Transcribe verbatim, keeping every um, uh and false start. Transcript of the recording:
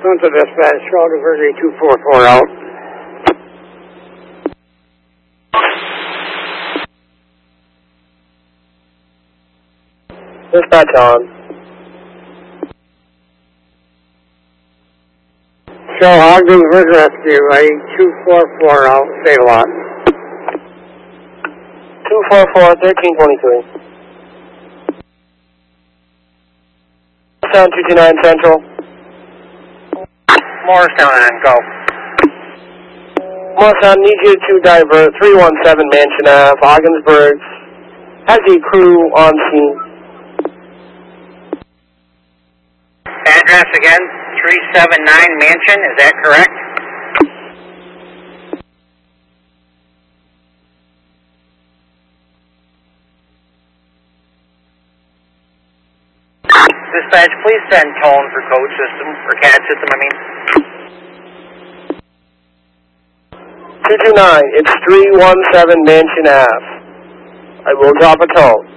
Central Dispatch, show diversion two four four out. Dispatch on. Show Ogden River Rescue, A two four four out, save a lot. two four four, thirteen twenty-three. Sound two two nine Central. Morristown and go. Morristown, need you to divert three one seven Mansion Ave, Ogdensburg. Has a crew on scene. Address again, three seven nine Mansion, is that correct? Dispatch, please send tone for code system, or C A D system, I mean. two two nine, it's three one seven Mansion Ave. I will drop a tone.